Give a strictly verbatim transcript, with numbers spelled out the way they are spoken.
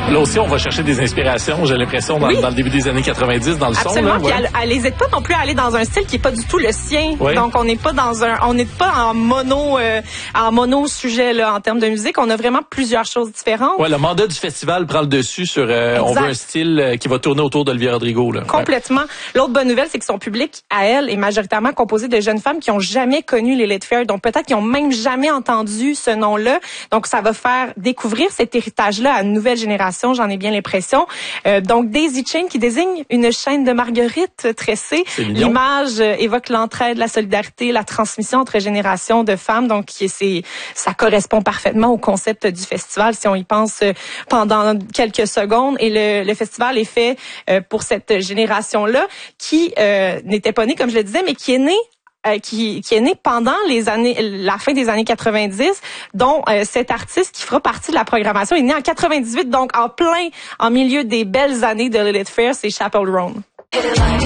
Là aussi, on va chercher des inspirations, j'ai l'impression, dans, oui. dans le début des années quatre-vingt-dix, dans le Absolument. son. Là, Puis ouais. elle, elle n'hésite pas non plus à aller dans un style qui est pas du tout le sien. Oui. Donc, on n'est pas dans un, on n'est pas en mono, euh, en mono sujet, là, en termes de musique. On a vraiment plusieurs choses différentes. Ouais, le mandat du festival prend le dessus sur, euh, on veut un style euh, qui va tourner autour d'Olivia Rodrigo, là. Complètement. Ouais. L'autre bonne nouvelle, c'est que son public, à elle, est majoritairement composé de jeunes femmes qui ont jamais connu Lilith Fair. Donc, peut-être qu'ils ont même jamais entendu ce nom-là. Donc, ça va faire découvrir cet héritage-là à une nouvelle génération, j'en ai bien l'impression. Euh, donc, Daisy Chain qui désigne une chaîne de marguerites tressées. L'image euh, évoque l'entraide, la solidarité, la transmission entre générations de femmes. Donc, c'est, ça correspond parfaitement au concept du festival si on y pense euh, pendant quelques secondes. Et le, le festival est fait euh, pour cette génération-là qui euh, n'était pas née, comme je le disais, mais qui est née Euh, qui, qui est né pendant les années, la fin des années quatre-vingt-dix, dont euh, cet artiste qui fera partie de la programmation est né en quatre-vingt-dix-huit, donc en plein, en milieu des belles années de Lilith Fair, c'est Chappell Roan.